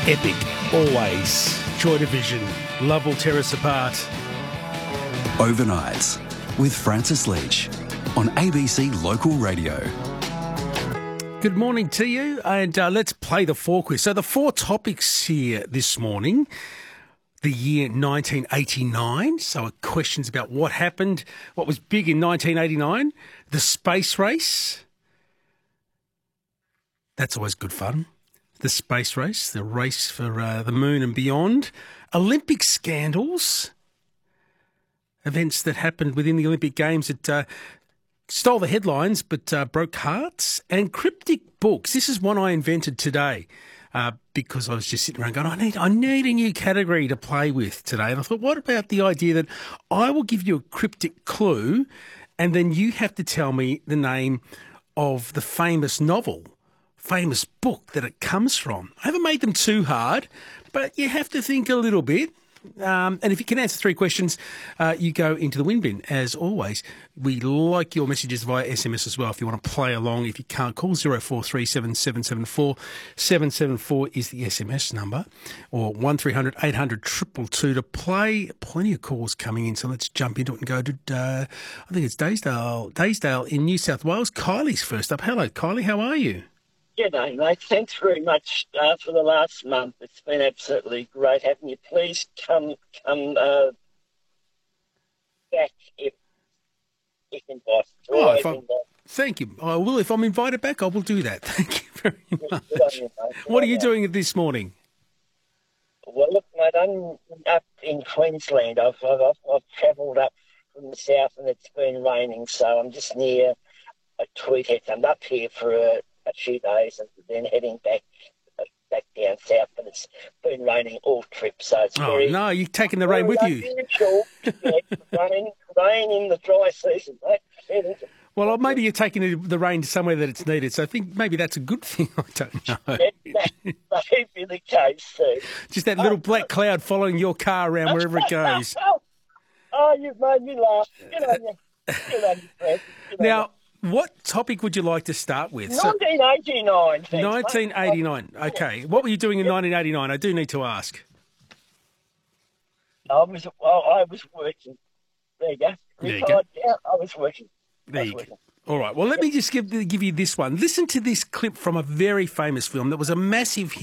Epic, always. Joy Division, love will tear us apart. Overnights with Francis Leach on ABC Local Radio. Good morning to you, and let's play the 4 quiz. So the 4 topics here this morning: the year 1989, so questions about what happened, what was big in 1989, the space race. That's always good fun. The space race, the race for the moon and beyond. Olympic scandals, events that happened within the Olympic Games that stole the headlines but broke hearts. And cryptic books. This is one I invented today because I was just sitting around going, I need a new category to play with today. And I thought, what about the idea that I will give you a cryptic clue and then you have to tell me the name of the famous novel, famous book that it comes from. I haven't made them too hard, but you have to think a little bit. And if you can answer 3 questions, you go into the win bin, as always. We like your messages via SMS as well if you want to play along. If you can't, call 0437 774 774 is the SMS number, or 1300 800 222 to play. Plenty of calls coming in, so let's jump into it and go to, I think it's Daysdale in New South Wales. Kylie's first up. Hello, Kylie, how are you? G'day, mate. Thanks very much for the last month. It's been absolutely great having you. Please come back if invited. Thank you. I will. If I'm invited back, I will do that. Thank you very much. Good on you, mate. What are you doing this morning? Well, look, mate, I'm up in Queensland. I've travelled up from the south and it's been raining, so I'm just near a Tweedhead. I'm up here for a few days and then heading back down south, but it's been raining all trip, so it's very... Oh, no, you're taking the rain with you. Rain in the dry season, mate. Well, maybe you're taking the rain to somewhere that it's needed, so I think maybe that's a good thing. I don't know. That may be the case, too. Just that little black cloud following your car around wherever it goes. Oh, you've made me laugh. Good on you. Good on you, Fred. Now, what topic would you like to start with? 1989. Thanks, 1989. Mate. Okay. What were you doing in 1989? I do need to ask. I was working. There you go. There you go. Yeah, I was working. There you go. All right. Well, let me just give you this one. Listen to this clip from a very famous film that was a massive hit.